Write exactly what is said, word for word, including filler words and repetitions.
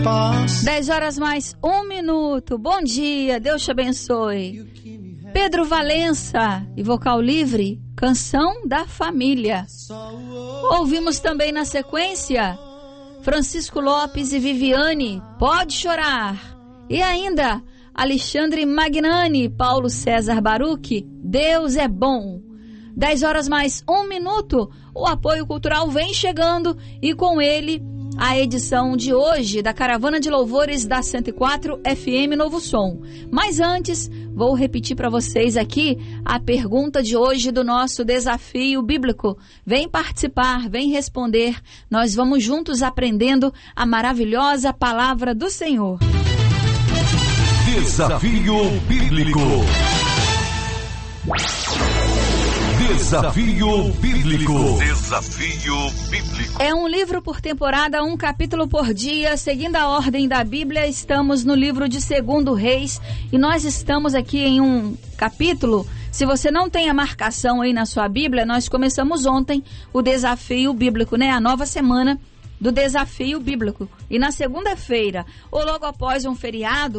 dez horas mais um minuto. Bom dia, Deus te abençoe. Pedro Valença e Vocal Livre, Canção da Família. Ouvimos também na sequência Francisco Lopes e Viviane, Pode Chorar. E ainda Alexandre Magnani, Paulo César Baruch, Deus é Bom. dez horas mais um minuto, o apoio cultural vem chegando e com ele a edição de hoje da Caravana de Louvores da cento e quatro F M Novo Som. Mas antes, vou repetir para vocês aqui a pergunta de hoje do nosso desafio bíblico. Vem participar, vem responder. Nós vamos juntos aprendendo a maravilhosa palavra do Senhor. Desafio Bíblico. Desafio Bíblico. Desafio Bíblico. É um livro por temporada, um capítulo por dia. Seguindo a ordem da Bíblia, estamos no livro de Segundo Reis e nós estamos aqui em um capítulo. Se você não tem a marcação aí na sua Bíblia, nós começamos ontem o Desafio Bíblico, né? A nova semana do Desafio Bíblico. E na segunda-feira, ou logo após um feriado,